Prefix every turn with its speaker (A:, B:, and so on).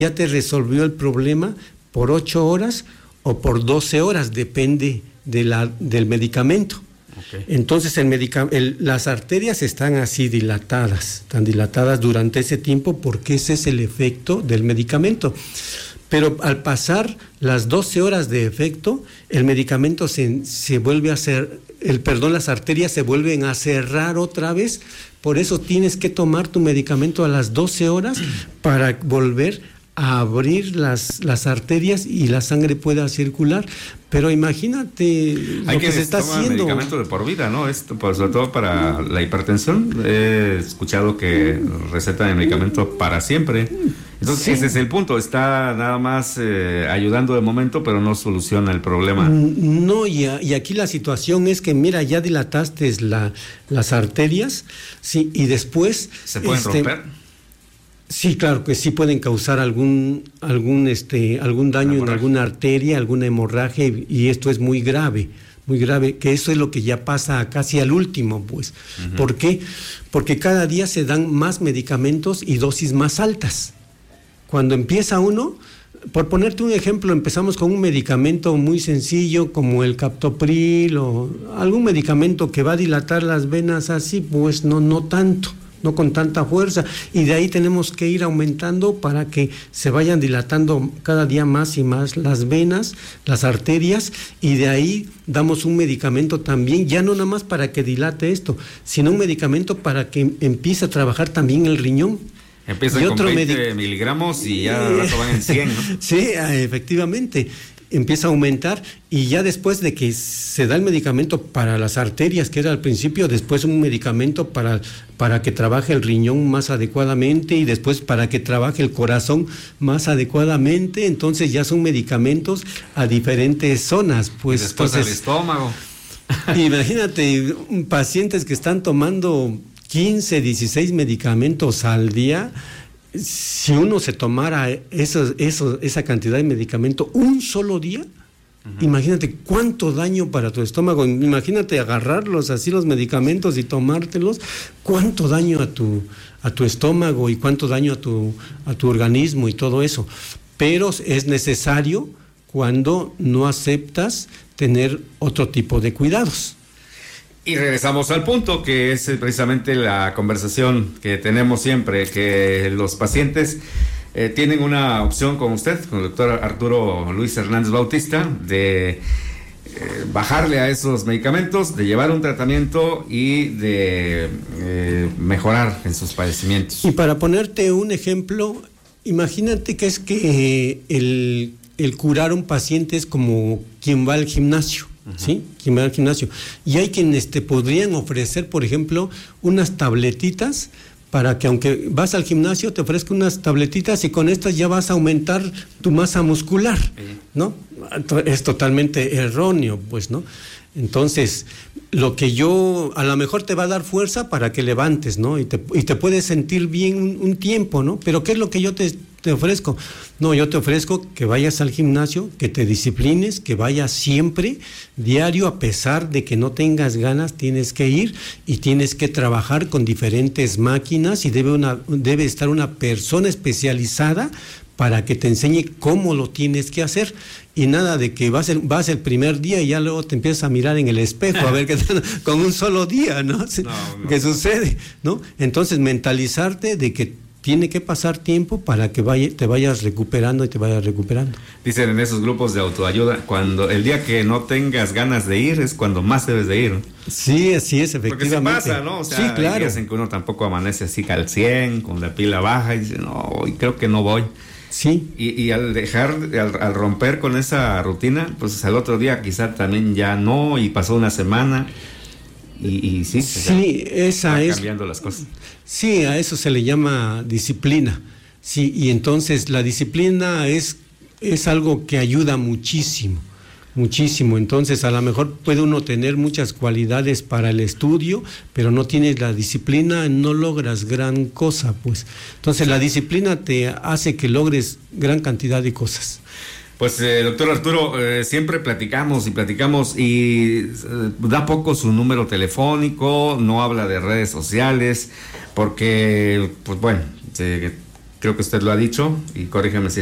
A: ya te resolvió el problema por 8 horas o por 12 horas, depende del medicamento. Okay. Entonces las arterias están así dilatadas, durante ese tiempo porque ese es el efecto del medicamento. Pero al pasar las 12 horas de efecto, el medicamento se vuelve a hacer, las arterias se vuelven a cerrar otra vez. Por eso tienes que tomar tu medicamento a las 12 horas para volver a abrir las arterias y la sangre pueda circular. Pero imagínate lo que se está haciendo.
B: Hay medicamento de por vida, ¿no? Esto, sobre todo para la hipertensión. He escuchado que recetan el medicamento para siempre. Entonces, sí. Ese es el punto. Está nada más ayudando de momento, pero no soluciona el problema.
A: No, y aquí la situación es que, mira, ya dilataste las arterias, sí, y después...
B: ¿Se pueden romper?
A: Sí, claro que sí pueden causar algún daño en alguna arteria, alguna hemorragia, y esto es muy grave, que eso es lo que ya pasa casi al último, pues. Uh-huh. ¿Por qué? Porque cada día se dan más medicamentos y dosis más altas. Cuando empieza uno, por ponerte un ejemplo, empezamos con un medicamento muy sencillo como el captopril o algún medicamento que va a dilatar las venas así, pues no tanto. No con tanta fuerza, y de ahí tenemos que ir aumentando para que se vayan dilatando cada día más y más las venas, las arterias, y de ahí damos un medicamento también, ya no nada más para que dilate esto, sino un medicamento para que empiece a trabajar también el riñón.
B: Empiezan con 20 miligramos y ya al rato van en 100, ¿no?
A: Sí, efectivamente. Empieza a aumentar, y ya después de que se da el medicamento para las arterias, que era al principio, después un medicamento para que trabaje el riñón más adecuadamente, y después para que trabaje el corazón más adecuadamente. Entonces ya son medicamentos a diferentes zonas, pues.
B: Y después el estómago.
A: Imagínate, pacientes que están tomando 15, 16 medicamentos al día. Si uno se tomara esa cantidad de medicamento un solo día, uh-huh, imagínate cuánto daño para tu estómago. Imagínate agarrarlos así, los medicamentos, y tomártelos, cuánto daño a tu estómago y cuánto daño a tu organismo y todo eso. Pero es necesario cuando no aceptas tener otro tipo de cuidados.
B: Y regresamos al punto, que es precisamente la conversación que tenemos siempre, que los pacientes tienen una opción con usted, con el doctor Arturo Luis Hernández Bautista, de bajarle a esos medicamentos, de llevar un tratamiento y de mejorar en sus padecimientos.
A: Y para ponerte un ejemplo, imagínate que es que el curar a un paciente es como quien va al gimnasio. Uh-huh. ¿Sí? Quien va al gimnasio. Y hay quienes te podrían ofrecer, por ejemplo, unas tabletitas para que, aunque vas al gimnasio, te ofrezca unas tabletitas, y con estas ya vas a aumentar tu masa muscular, ¿no? Es totalmente erróneo, pues, ¿no? Entonces, lo que a lo mejor te va a dar fuerza para que levantes, ¿no? Y te puedes sentir bien un tiempo, ¿no? Pero ¿qué es lo que yo te ofrezco? No, yo te ofrezco que vayas al gimnasio, que te disciplines, que vayas siempre, diario, a pesar de que no tengas ganas, tienes que ir y tienes que trabajar con diferentes máquinas, y debe estar una persona especializada para que te enseñe cómo lo tienes que hacer. Y nada de que vas el primer día y ya luego te empiezas a mirar en el espejo a ver qué tal, con un solo día, ¿no? ¿Qué sucede? ¿No? Entonces, mentalizarte de que tiene que pasar tiempo para que te vayas recuperando y te vayas recuperando.
B: Dicen en esos grupos de autoayuda, cuando el día que no tengas ganas de ir es cuando más debes de ir, ¿no?
A: Sí, así es, efectivamente.
B: Porque se pasa, ¿no? O sea, sí, claro. Hay días en que uno tampoco amanece así al 100, con la pila baja, y dice, no, hoy creo que no voy.
A: Sí.
B: Y al romper con esa rutina, pues al otro día quizá también ya no, y pasó una semana, y sí,
A: esa es
B: cambiando las cosas.
A: Sí, a eso se le llama disciplina. Sí, y entonces la disciplina es algo que ayuda muchísimo. Entonces, a lo mejor puede uno tener muchas cualidades para el estudio, pero no tienes la disciplina, no logras gran cosa, pues. Entonces, la disciplina te hace que logres gran cantidad de cosas.
B: Pues, doctor Arturo, siempre platicamos y da poco su número telefónico, no habla de redes sociales, porque, pues bueno, creo que usted lo ha dicho, y corrígeme si